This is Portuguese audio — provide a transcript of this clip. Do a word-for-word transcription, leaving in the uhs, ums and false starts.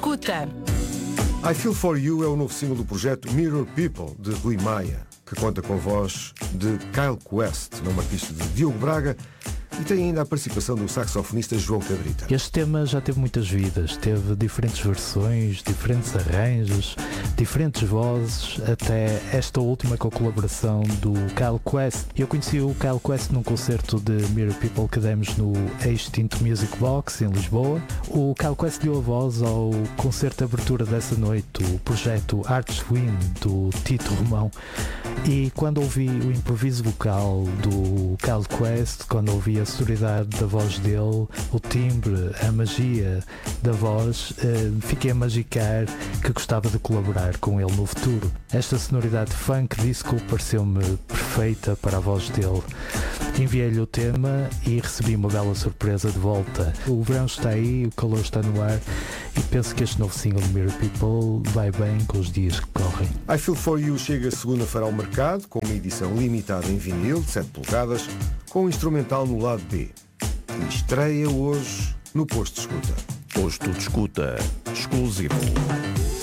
escuta. I Feel For You é o novo single do projeto Mirror People, de Rui Maia, que conta com a voz de Kyle Quest, nome artístico de Diogo Braga, e tem ainda a participação do saxofonista João Cabrita. Este tema já teve muitas vidas, teve diferentes versões, diferentes arranjos, diferentes vozes, até esta última com a colaboração do Kyle Quest. Eu conheci o Kyle Quest num concerto de Mirror People que demos no Extinto Music Box, em Lisboa. O Kyle Quest deu a voz ao concerto de abertura dessa noite, o projeto Arts Win, do Tito Romão. E quando ouvi o improviso vocal do Kyle Quest, quando ouvi a sonoridade da voz dele, o timbre, a magia da voz, eh, fiquei a magicar que gostava de colaborar com ele no futuro. Esta sonoridade funk disco pareceu-me perfeita para a voz dele. Enviei-lhe o tema e recebi uma bela surpresa de volta. O verão está aí, o calor está no ar e penso que este novo single de Mirror People vai bem com os dias que correm. I Feel For You chega segunda-feira ao mercado com uma edição limitada em vinil de sete polegadas com um instrumental no lado B. E estreia hoje no Posto de Escuta. Posto de Escuta exclusivo.